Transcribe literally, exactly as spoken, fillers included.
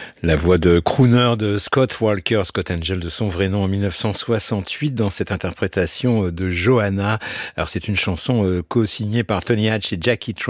La voix de crooner de Scott Walker, Scott Angel de son vrai nom en mille neuf cent soixante-huit dans cette interprétation de Johanna. Alors c'est une chanson co-signée par Tony Hatch et Jackie Tran.